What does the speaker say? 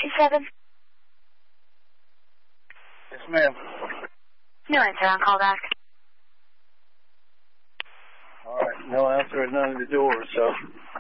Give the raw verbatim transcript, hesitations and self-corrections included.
two seven. Yes, ma'am. No answer on call back. All right, no answer at none of the doors, so...